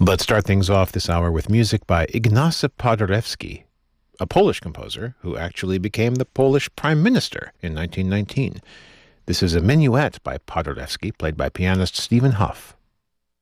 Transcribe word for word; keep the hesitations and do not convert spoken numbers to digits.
Let's start things off this hour with music by Ignacy Paderewski, a Polish composer who actually became the Polish Prime Minister in nineteen nineteen. This is a minuet by Paderewski, played by pianist Stephen Huff.